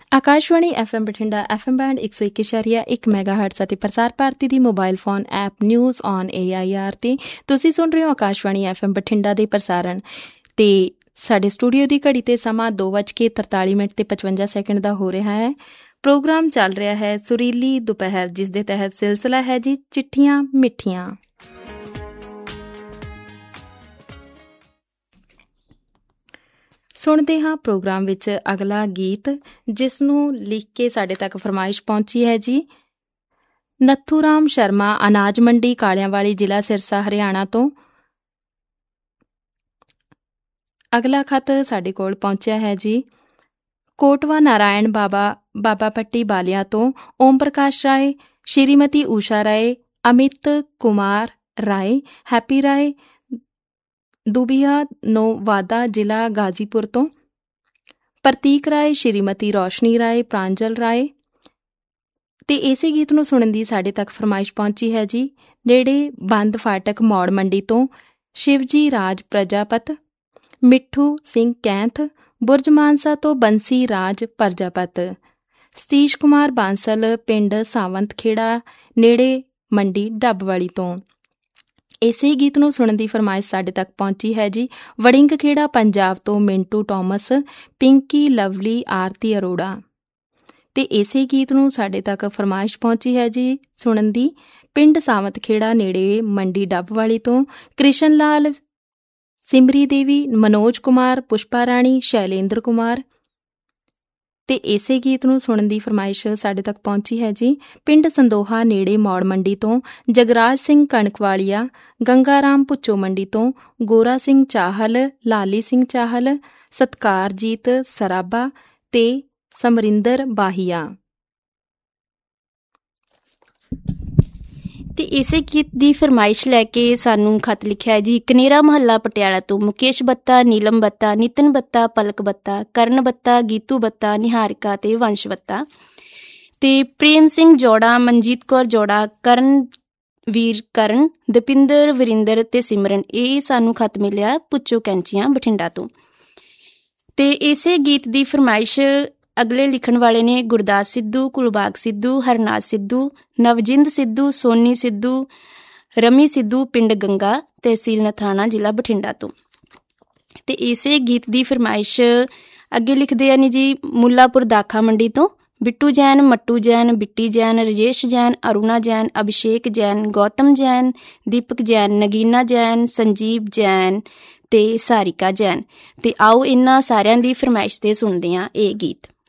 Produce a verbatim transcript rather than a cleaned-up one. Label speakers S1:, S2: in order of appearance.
S1: Akashvani F M Bathinda F M band ਇੱਕ ਸੌ ਇੱਕ ਇਸ਼ਾਰੀਆ ਇੱਕ ਮੈਗਾ ਹਰਟਸ ਅਤੇ ਪ੍ਰਸਾਰ ਭਾਰਤੀ ਦੀ mobile phone app news on A I R ਤੇ ਤੁਸੀਂ ਸੁਣ ਰਹੇ ਹੋ ਆਕਾਸ਼ਵਾਣੀ ਐਫ ਐਮ ਬਠਿੰਡਾ ਦੇ ਪ੍ਰਸਾਰਣ। ਤੇ ਸਾਡੇ ਸਟੂਡੀਓ ਦੀ ਘੜੀ ਤੇ ਸਮਾਂ ਦੋ ਵੱਜ ਕੇ ਤਰਤਾਲੀ ਮਿੰਟ ਤੇ ਪਚਵੰਜਾ ਸੈਕਿੰਡ ਦਾ ਹੋ ਰਿਹਾ ਹੈ। ਪ੍ਰੋਗਰਾਮ ਚੱਲ ਰਿਹਾ ਹੈ ਸੁਰੀਲੀ ਦੁਪਹਿਰ, ਜਿਸ ਦੇ ਤਹਿਤ ਸਿਲਸਿਲਾ ਹੈ ਜੀ ਚਿੱਠੀਆਂ ਮਿੱਠੀਆਂ। ਸੁਣਦੇ ਹਾਂ ਪ੍ਰੋਗਰਾਮ ਵਿੱਚ ਅਗਲਾ ਗੀਤ, ਜਿਸ ਨੂੰ ਲਿਖ ਕੇ ਸਾਡੇ ਤੱਕ ਫਰਮਾਇਸ਼ ਪਹੁੰਚੀ ਹੈ ਜੀ ਨੱਥੂ ਰਾਮ ਸ਼ਰਮਾ, ਅਨਾਜ ਮੰਡੀ ਕਾਲਿਆਂਵਾਲੀ, ਜ਼ਿਲ੍ਹਾ ਸਿਰਸਾ, ਹਰਿਆਣਾ ਤੋਂ। ਅਗਲਾ ਖੱਤ ਸਾਡੇ ਕੋਲ ਪਹੁੰਚਿਆ ਹੈ ਜੀ ਕੋਟਵਾ ਨਾਰਾਇਣ ਬਾਬਾ ਬਾਬਾ ਪੱਟੀ ਬਾਲੀਆ ਤੋਂ। ਓਮ ਪ੍ਰਕਾਸ਼ ਰਾਏ, ਸ਼੍ਰੀਮਤੀ ਊਸ਼ਾ ਰਾਏ, ਅਮਿਤ ਕੁਮਾਰ ਰਾਏ, ਹੈਪੀ ਰਾਏ, ਦੁਬੀਆ ਨੋਵਾਦਾ, ਜ਼ਿਲ੍ਹਾ ਗਾਜ਼ੀਪੁਰ ਤੋਂ। ਪ੍ਰਤੀਕ ਰਾਏ, ਸ਼੍ਰੀਮਤੀ ਰੋਸ਼ਨੀ ਰਾਏ, ਪ੍ਰਾਂਜਲ ਰਾਏ। ਤੇ ਇਸੇ ਗੀਤ ਨੂੰ ਸੁਣਨ ਦੀ ਸਾਡੇ ਤੱਕ ਫਰਮਾਇਸ਼ ਪਹੁੰਚੀ ਹੈ ਜੀ ਨੇੜੇ ਬੰਦ ਫਾਟਕ ਮੌੜ ਮੰਡੀ ਤੋਂ ਸ਼ਿਵਜੀ ਰਾਜ ਪ੍ਰਜਾਪਤ, ਮਿੱਠੂ ਸਿੰਘ ਕੈਂਥ, ਬੁਰਜ ਮਾਨਸਾ ਤੋਂ ਬੰਸੀ ਰਾਜ ਪ੍ਰਜਾਪਤ, ਸਤੀਸ਼ ਕੁਮਾਰ ਬਾਂਸਲ, ਪਿੰਡ ਸਾਵੰਤ ਖੇੜਾ ਨੇੜੇ ਮੰਡੀ ਡੱਬਵਾਲੀ ਤੋਂ। ਇਸੇ ਗੀਤ ਨੂੰ ਸੁਣਨ ਦੀ ਫਰਮਾਇਸ਼ ਸਾਡੇ ਤੱਕ ਪਹੁੰਚੀ ਹੈ ਜੀ ਵੜਿੰਗ ਖੇੜਾ ਪੰਜਾਬ ਤੋਂ ਮਿੰਟੂ ਟੋਮਸ, ਪਿੰਕੀ, ਲਵਲੀ, ਆਰਤੀ ਅਰੋੜਾ। ਤੇ ਇਸੇ ਗੀਤ ਨੂੰ ਸਾਡੇ ਤੱਕ ਫਰਮਾਇਸ਼ ਪਹੁੰਚੀ ਹੈ ਜੀ ਸੁਣਨ ਦੀ ਪਿੰਡ ਸਾਵੰਤ ਖੇੜਾ ਨੇੜੇ ਮੰਡੀ ਡੱਬਵਾਲੀ ਤੋਂ ਕ੍ਰਿਸ਼ਨ ਲਾਲ, ਸਿਮਰੀ ਦੇਵੀ, ਮਨੋਜ ਕੁਮਾਰ, ਪੁਸ਼ਪਾ ਰਾਣੀ, ਸ਼ੈਲੇਂਦਰ ਕੁਮਾਰ। ਤੇ ਇਸੇ ਗੀਤ ਨੂੰ ਸੁਣਨ ਦੀ ਫਰਮਾਇਸ਼ ਸਾਡੇ ਤੱਕ ਪਹੁੰਚੀ ਹੈ ਜੀ ਪਿੰਡ ਸੰਦੋਹਾ ਨੇੜੇ ਮੌੜ ਮੰਡੀ ਤੋਂ ਜਗਰਾਜ ਸਿੰਘ ਕਣਕਵਾਲੀਆ, ਗੰਗਾ ਰਾਮ ਭੁੱਚੋ ਮੰਡੀ ਤੋਂ ਗੋਰਾ ਸਿੰਘ ਚਾਹਲ, ਲਾਲੀ ਸਿੰਘ ਚਾਹਲ, ਸਤਕਾਰਜੀਤ ਸਰਾਭਾ ਤੇ ਸਮਰਿੰਦਰ ਬਾਹੀਆ।
S2: ਤੇ ਇਸੇ ਗੀਤ ਦੀ ਫਰਮਾਇਸ਼ ਲੈ ਕੇ ਸਾਨੂੰ ਖੱਤ ਲਿਖਿਆ ਹੈ ਜੀ ਕਨੇਰਾ ਮਹੱਲਾ ਪਟਿਆਲਾ ਤੋਂ ਮੁਕੇਸ਼ ਬੱਤਾ, ਨੀਲਮ ਬੱਤਾ, ਨਿਤਨ ਬੱਤਾ, ਪਲਕ ਬੱਤਾ, ਕਰਨ ਬੱਤਾ, ਗੀਤੂ ਬੱਤਾ, ਨਿਹਾਰਿਕਾ ਤੇ ਵੰਸ਼ ਬੱਤਾ। ਤੇ ਪ੍ਰੇਮ ਸਿੰਘ ਜੋੜਾ, ਮਨਜੀਤ ਕੌਰ ਜੋੜਾ, ਕਰਨ ਵੀਰ ਕਰਨ, ਦਪਿੰਦਰ, ਵਰਿੰਦਰ ਤੇ ਸਿਮਰਨ। ਇਹ ਸਾਨੂੰ ਖੱਤ ਮਿਲਿਆ ਪੁੱਚੋ ਕੈਂਚੀਆਂ ਬਠਿੰਡਾ ਤੋਂ। ਤੇ ਇਸੇ ਗੀਤ ਦੀ ਫਰਮਾਇਸ਼ ਅਗਲੇ ਲਿਖਣ ਵਾਲੇ ਨੇ ਗੁਰਦਾਸ ਸਿੱਧੂ, ਕੁਲਬਾਗ ਸਿੱਧੂ, ਹਰਨਾਜ ਸਿੱਧੂ, ਨਵਜਿੰਦ ਸਿੱਧੂ, ਸੋਨੀ ਸਿੱਧੂ, ਰਮੀ ਸਿੱਧੂ, ਪਿੰਡ ਗੰਗਾ, ਤਹਿਸੀਲ ਨਥਾਣਾ, ਜ਼ਿਲ੍ਹਾ ਬਠਿੰਡਾ ਤੋਂ। ਤੇ ਇਸੇ ਗੀਤ ਦੀ ਫਰਮਾਇਸ਼ ਅੱਗੇ ਲਿਖਦੇ ਹਨ ਜੀ ਮੁੱਲਾਪੁਰ ਦਾਖਾ ਮੰਡੀ ਤੋਂ ਬਿੱਟੂ ਜੈਨ, ਮੱਟੂ ਜੈਨ, ਬਿੱਟੀ ਜੈਨ, ਰਜੇਸ਼ ਜੈਨ, ਅਰੁਣਾ ਜੈਨ, ਅਭਿਸ਼ੇਕ ਜੈਨ, ਗੌਤਮ ਜੈਨ, ਦੀਪਕ ਜੈਨ, ਨਗੀਨਾ ਜੈਨ, ਸੰਜੀਵ ਜੈਨ ਤੇ ਸਾਰਿਕਾ ਜੈਨ। ਤੇ ਆਓ ਇਹਨਾਂ ਸਾਰਿਆਂ ਦੀ ਫਰਮਾਇਸ਼ ਤੇ ਸੁਣਦੇ ਹਾਂ ਇਹ ਗੀਤ।